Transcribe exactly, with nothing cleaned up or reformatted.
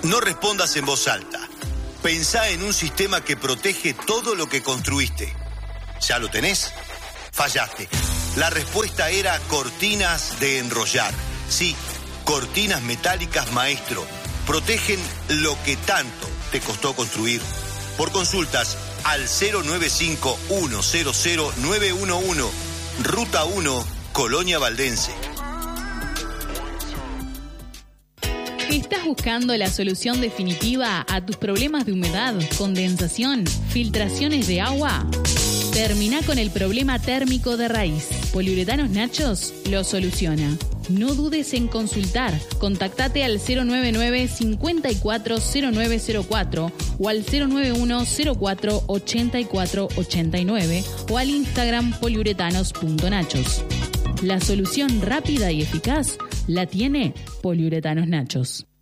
No respondas en voz alta. Pensá en un sistema que protege todo lo que construiste. ¿Ya lo tenés? Fallaste. La respuesta era cortinas de enrollar. Sí, cortinas metálicas Maestro. Protegen lo que tanto te costó construir. Por consultas al cero nueve cinco uno cero cero nueve uno uno, Ruta uno, Colonia Valdense. ¿Estás buscando la solución definitiva a tus problemas de humedad, condensación, filtraciones de agua? Termina con el problema térmico de raíz. Poliuretanos Nachos lo soluciona. No dudes en consultar. Contactate al cero nueve nueve cinco cuatro cero nueve cero cuatro o al cero nueve uno cero cuatro ocho cuatro ocho nueve o al Instagram poliuretanos punto nachos. La solución rápida y eficaz la tiene Poliuretanos Nachos.